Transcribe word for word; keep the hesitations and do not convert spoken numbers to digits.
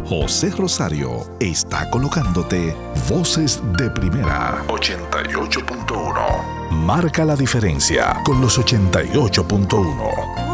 José Rosario está colocándote Voces de Primera ochenta y ocho punto uno. Marca la diferencia con los ochenta y ocho punto uno.